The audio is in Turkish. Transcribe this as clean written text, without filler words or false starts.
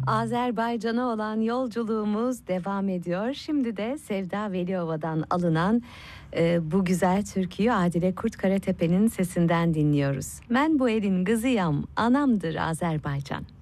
Azerbaycan'a olan yolculuğumuz devam ediyor. Şimdi de Sevda Veliova'dan alınan bu güzel türküyü Adile Kurtkaratepe'nin sesinden dinliyoruz. "Men bu elin kızıyam, anamdır Azerbaycan."